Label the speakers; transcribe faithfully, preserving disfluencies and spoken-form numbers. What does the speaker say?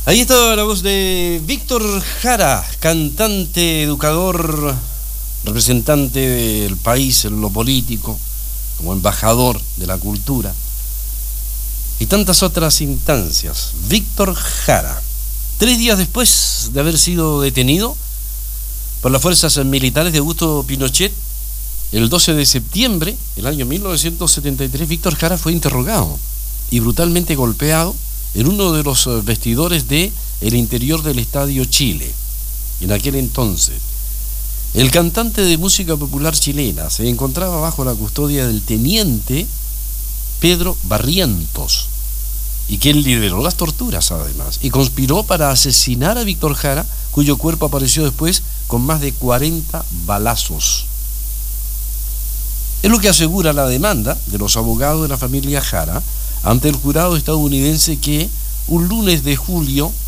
Speaker 1: Ahí estaba la voz de Víctor Jara, cantante, educador, representante del país en lo político, como embajador de la cultura y tantas otras instancias. Víctor Jara, tres días después de haber sido detenido por las fuerzas militares de Augusto Pinochet, el doce de septiembre del año mil novecientos setenta y tres, Víctor Jara fue interrogado y brutalmente golpeado en uno de los vestidores de el interior del Estadio Chile. En aquel entonces, el cantante de música popular chilena se encontraba bajo la custodia del teniente Pedro Barrientos, y quien lideró las torturas además, y conspiró para asesinar a Víctor Jara, cuyo cuerpo apareció después con más de cuarenta balazos. Es lo que asegura la demanda de los abogados de la familia Jara ante el jurado estadounidense, que un lunes de julio